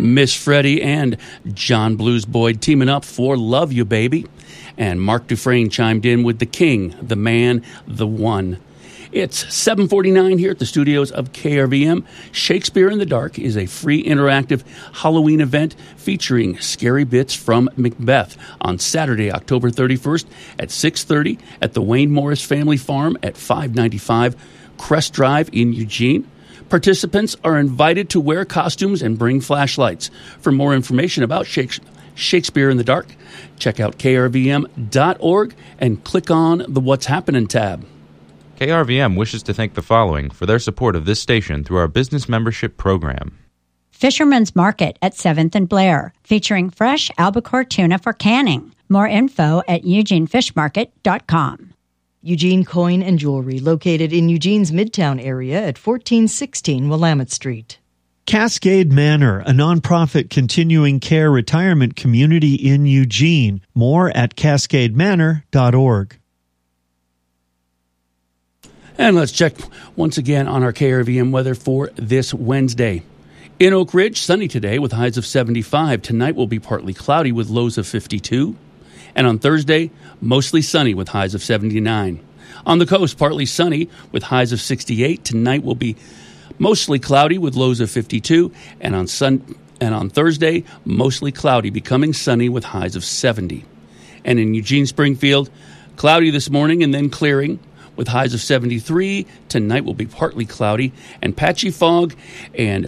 Miss Freddie and John Blues Boyd teaming up for Love You Baby. And Mark Dufresne chimed in with The King, The Man, The One. It's 7:49 here at the studios of KRVM. Shakespeare in the Dark is a free interactive Halloween event featuring scary bits from Macbeth on Saturday, October 31st at 6:30 at the Wayne Morris Family Farm at 595 Crest Drive in Eugene. Participants are invited to wear costumes and bring flashlights. For more information about Shakespeare in the Dark, check out krvm.org and click on the What's Happening tab. KRVM wishes to thank the following for their support of this station through our business membership program. Fisherman's Market at 7th and Blair, featuring fresh albacore tuna for canning. More info at eugenefishmarket.com. Eugene Coin and Jewelry, located in Eugene's Midtown area at 1416 Willamette Street. Cascade Manor, a nonprofit continuing care retirement community in Eugene. More at cascademanor.org. And let's check once again on our KRVM weather for this Wednesday. In Oak Ridge, sunny today with highs of 75. Tonight will be partly cloudy with lows of 52. And on Thursday, mostly sunny with highs of 79. On the coast, partly sunny with highs of 68. Tonight will be mostly cloudy with lows of 52. And on Thursday, mostly cloudy, becoming sunny with highs of 70. And in Eugene Springfield, cloudy this morning and then clearing with highs of 73. Tonight will be partly cloudy and patchy fog and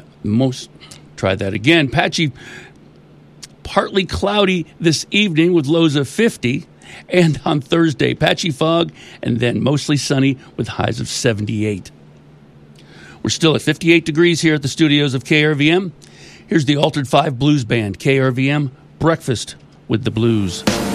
partly cloudy this evening with lows of 50. And on Thursday, patchy fog and then mostly sunny with highs of 78. We're still at 58 degrees here at the studios of KRVM. Here's the Altered 5 Blues Band, KRVM, Breakfast with the Blues.